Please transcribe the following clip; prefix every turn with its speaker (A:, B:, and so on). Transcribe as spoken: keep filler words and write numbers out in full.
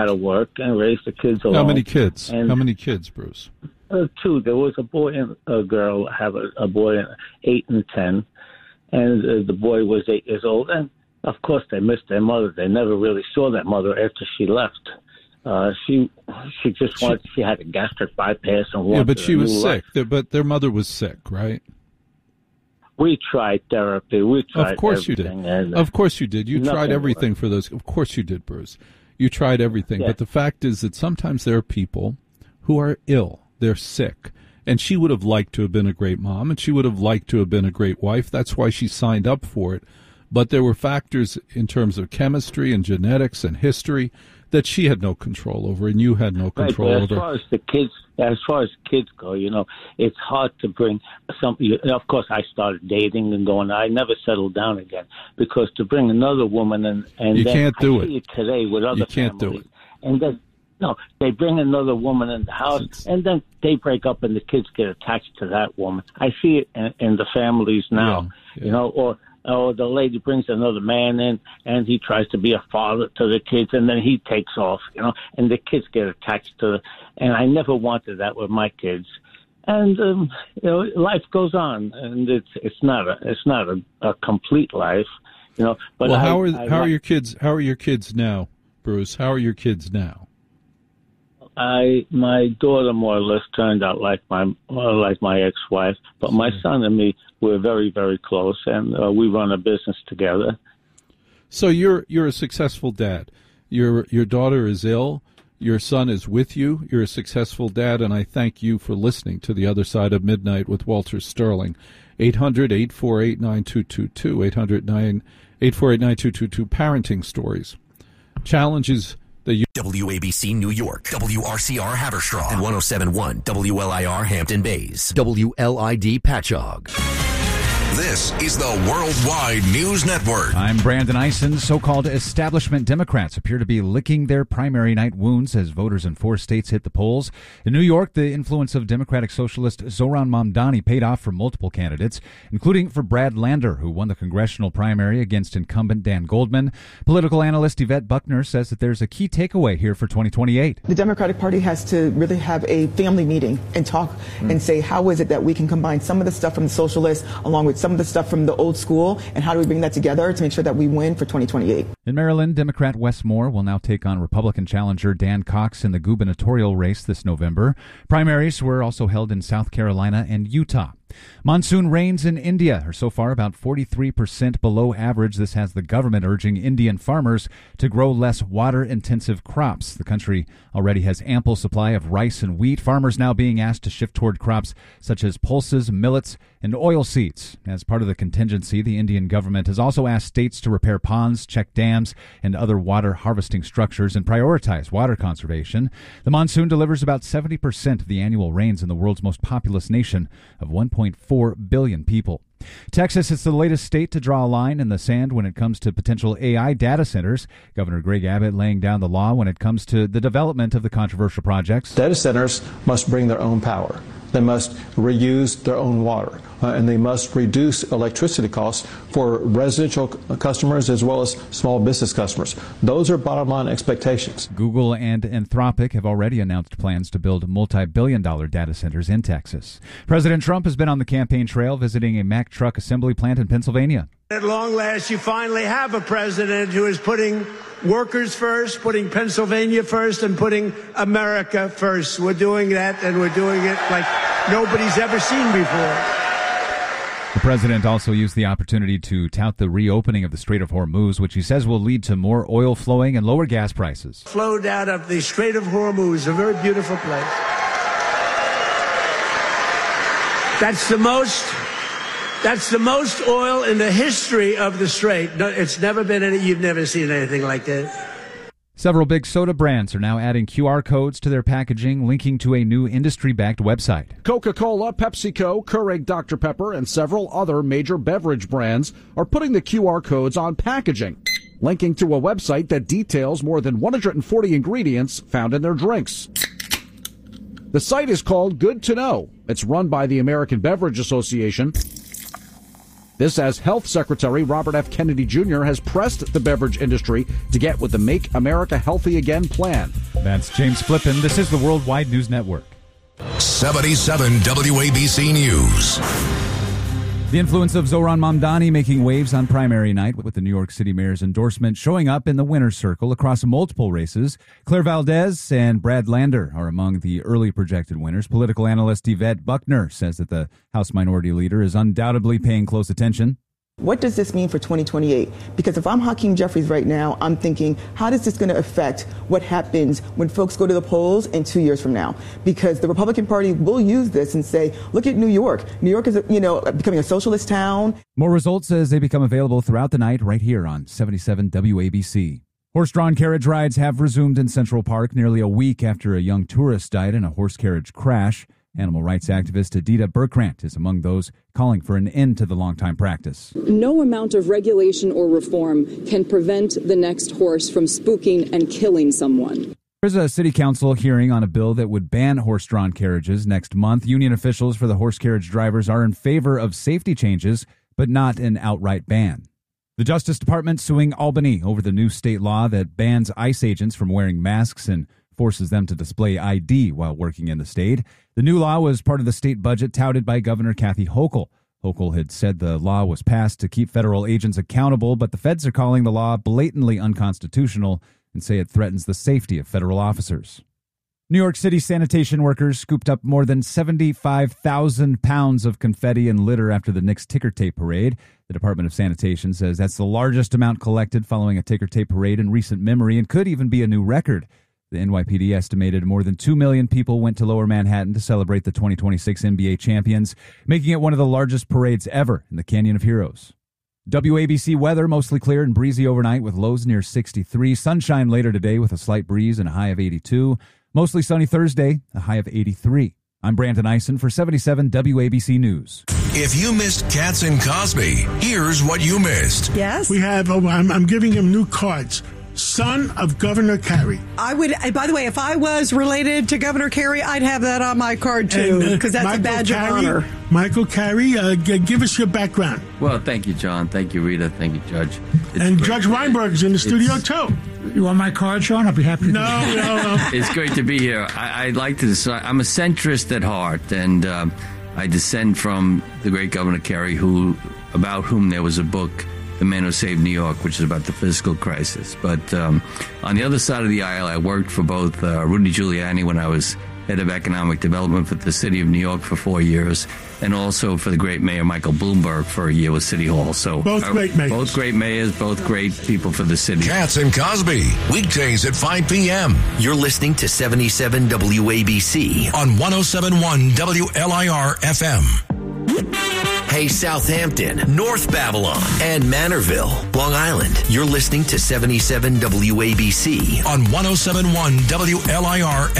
A: to work and raise the kids alone.
B: How many kids?
A: And,
B: How many kids, Bruce?
A: Uh, two. There was a boy and a girl. I have a, a boy, eight and ten, and uh, the boy was eight years old. And of course, they missed their mother. They never really saw that mother after she left. Uh, she she just she, wanted. She had a gastric bypass and wanted.
B: Yeah, but she was sick.
A: Life.
B: But their mother was sick, right?
A: We tried therapy. We tried.
B: Of course you did.
A: And,
B: of course you did. You tried everything
A: worked.
B: for those. Of course you did, Bruce. You tried everything.
A: Yeah.
B: But the fact is that sometimes there are people who are ill. They're sick. And she would have liked to have been a great mom, and she would have liked to have been a great wife. That's why she signed up for it. But there were factors in terms of chemistry and genetics and history that she had no control over, and you had no control
A: right,
B: over.
A: As far as the kids, as far as kids go, you know, it's hard to bring some. Of course, I started dating and going. I never settled down again because to bring another woman and and
B: you
A: then
B: can't do
A: I
B: it.
A: see it today with other
B: you can't
A: families,
B: do it.
A: And then no, they bring another woman in the house,
B: It's,
A: and then they break up, and the kids get attached to that woman. I see it in, in the families now,
B: yeah, yeah.
A: you know, or. Or the lady brings another man in, and he tries to be a father to the kids, and then he takes off, you know, and the kids get attached to the. And I never wanted that with my kids. And um, you know, life goes on, and it's it's not a it's not a, a complete life, you know. But
B: well,
A: I,
B: how are
A: I
B: how
A: like,
B: are your kids? How are your kids now, Bruce? How are your kids now?
A: I my daughter more or less turned out like my more like my ex-wife, but my son and me we're very very close, and uh, we run a business together.
B: So you're you're a successful dad. Your your daughter is ill. Your son is with you. You're a successful dad, and I thank you for listening to The Other Side of Midnight with Walter Sterling. eight hundred, eight four eight, nine two two two, eight hundred, eight four eight, nine two two two, Parenting Stories. Challenges that you...
C: W A B C New York, W R C R Haverstraw, and one oh seven point one W L I R Hampton Bays, W L I D Patchogue. This is the Worldwide News Network.
D: I'm Brandon Eisen. So-called establishment Democrats appear to be licking their primary night wounds as voters in four states hit the polls. In New York, the influence of Democratic Socialist Zohran Mamdani paid off for multiple candidates, including for Brad Lander, who won the congressional primary against incumbent Dan Goldman. Political analyst Yvette Buckner says that there's a key takeaway here for twenty twenty-eight.
E: The Democratic Party has to really have a family meeting and talk mm. and say, how is it that we can combine some of the stuff from the socialists along with some of the stuff from the old school, and how do we bring that together to make sure that we win for twenty twenty-eight?
D: In Maryland, Democrat Wes Moore will now take on Republican challenger Dan Cox in the gubernatorial race this November. Primaries were also held in South Carolina and Utah. Monsoon rains in India are so far about forty-three percent below average. This has the government urging Indian farmers to grow less water-intensive crops. The country already has ample supply of rice and wheat. Farmers now being asked to shift toward crops such as pulses, millets, and oil seeds. As part of the contingency, the Indian government has also asked states to repair ponds, check dams, and other water harvesting structures and prioritize water conservation. The monsoon delivers about seventy percent of the annual rains in the world's most populous nation of one point four billion people. Texas is the latest state to draw a line in the sand when it comes to potential A I data centers. Governor Greg Abbott laying down the law when it comes to the development of the controversial projects.
F: Data centers must bring their own power. They must reuse their own water, uh, and they must reduce electricity costs for residential customers as well as small business customers. Those are bottom line expectations.
D: Google and Anthropic have already announced plans to build multi-billion dollar data centers in Texas. President Trump has been on the campaign trail visiting a Mack truck assembly plant in Pennsylvania.
G: At long last, you finally have a president who is putting workers first, putting Pennsylvania first, and putting America first. We're doing that, and we're doing it like nobody's ever seen before.
D: The president also used the opportunity to tout the reopening of the Strait of Hormuz, which he says will lead to more oil flowing and lower gas prices.
G: Flowed out of the Strait of Hormuz, a very beautiful place. That's the most... That's the most oil in the history of the Strait. No, it's never been any, you've never seen anything like that.
D: Several big soda brands are now adding Q R codes to their packaging, linking to a new industry-backed website.
H: Coca-Cola, PepsiCo, Keurig Doctor Pepper, and several other major beverage brands are putting the Q R codes on packaging, linking to a website that details more than one hundred forty ingredients found in their drinks. The site is called Good to Know. It's run by the American Beverage Association This as Health Secretary Robert F. Kennedy Junior has pressed the beverage industry to get with the Make America Healthy Again plan.
D: That's James Flippin. This is the Worldwide News Network.
C: seventy-seven W A B C News.
D: The influence of Zohran Mamdani making waves on primary night with the New York City mayor's endorsement showing up in the winner's circle across multiple races. Claire Valdez and Brad Lander are among the early projected winners. Political analyst Yvette Buckner says that the House Minority Leader is undoubtedly paying close attention.
E: What does this mean for twenty twenty-eight? Because if I'm Hakeem Jeffries right now, I'm thinking, how is this going to affect what happens when folks go to the polls in two years from now? Because the Republican Party will use this and say, look at New York. New York is, you know, becoming a socialist town.
D: More results as they become available throughout the night right here on seventy-seven W A B C. Horse-drawn carriage rides have resumed in Central Park nearly a week after a young tourist died in a horse carriage crash. Animal rights activist Adita Berkrant is among those calling for an end to the longtime practice.
I: No amount of regulation or reform can prevent the next horse from spooking and killing someone.
D: There's a city council hearing on a bill that would ban horse-drawn carriages next month. Union officials for the horse carriage drivers are in favor of safety changes, but not an outright ban. The Justice Department suing Albany over the new state law that bans ICE agents from wearing masks and forces them to display I D while working in the state. The new law was part of the state budget touted by Governor Kathy Hochul. Hochul had said the law was passed to keep federal agents accountable, but the feds are calling the law blatantly unconstitutional and say it threatens the safety of federal officers. New York City sanitation workers scooped up more than seventy-five thousand pounds of confetti and litter after the Knicks ticker tape parade. The Department of Sanitation says that's the largest amount collected following a ticker tape parade in recent memory and could even be a new record. The N Y P D estimated more than two million people went to Lower Manhattan to celebrate the twenty twenty-six N B A champions, making it one of the largest parades ever in the Canyon of Heroes. W A B C weather, mostly clear and breezy overnight with lows near sixty-three. Sunshine later today with a slight breeze and a high of eighty-two. Mostly sunny Thursday, a high of eighty-three. I'm Brandon Eisen for seventy-seven W A B C News.
C: If you missed Katz and Cosby, here's what you missed.
J: Yes?
G: We have, oh, I'm, I'm giving him new cards. Son of Governor Carey.
J: I would, by the way, if I was related to Governor Carey, I'd have that on my card too, because uh, that's Michael a badge Carey, of honor.
G: Michael Carey, uh, g- give us your background.
K: Well, thank you, John. Thank you, Rita. Thank you, Judge. It's
G: and Judge Weinberg's in the studio
K: it's,
G: too.
L: You want my card, Sean? I'll be happy to.
G: No, no, no.
K: It's great to be here. I, I'd like to decide. I'm a centrist at heart, and um, I descend from the great Governor Carey, who, about whom there was a book, The Man Who Saved New York, which is about the fiscal crisis. But um, on the other side of the aisle, I worked for both uh, Rudy Giuliani when I was head of economic development for the city of New York for four years, and also for the great mayor Michael Bloomberg for a year with City Hall. So
G: both uh, great mayors.
K: Both great mayors, both great people for the city.
C: Katz and Cosby, weekdays at five p.m. You're listening to seventy-seven W A B C on one oh seven point one W L I R F M. Hey, Southampton, North Babylon, and Manorville, Long Island. You're listening to seventy-seven W A B C on one oh seven point one W L I R F M.